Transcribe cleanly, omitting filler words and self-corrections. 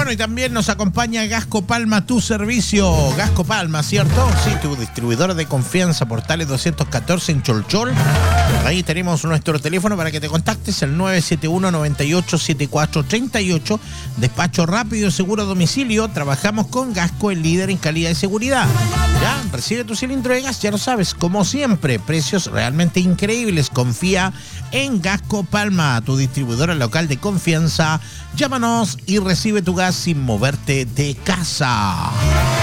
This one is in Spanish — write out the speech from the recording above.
Bueno, y también nos acompaña Gasco Palma, tu servicio. Gasco Palma, ¿cierto? Sí, tu distribuidor de confianza, Portales 214 en Cholchol. Ahí tenemos nuestro teléfono para que te contactes, el 971-987438. Despacho rápido, seguro a domicilio. Trabajamos con Gasco, el líder en calidad y seguridad. Ya, recibe tu cilindro de gas, ya lo sabes, como siempre, precios realmente increíbles. Confía en Gasco Palma, tu distribuidora local de confianza. Llámanos y recibe tu gas sin moverte de casa.